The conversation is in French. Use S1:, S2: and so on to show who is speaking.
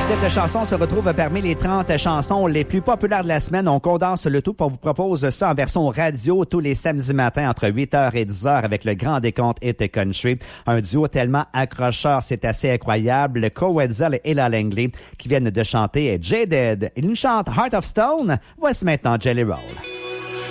S1: Cette chanson se retrouve parmi les 30 chansons les plus populaires de la semaine. On condense le tout pour vous propose ça en version radio tous les samedis matins entre 8h et 10h avec le grand décompte Hit Country. Un duo tellement accrocheur, c'est assez incroyable. Cowetzel et Ella Langley qui viennent de chanter Jaded. Ils nous chantent Heart of Stone. Voici maintenant Jelly Roll.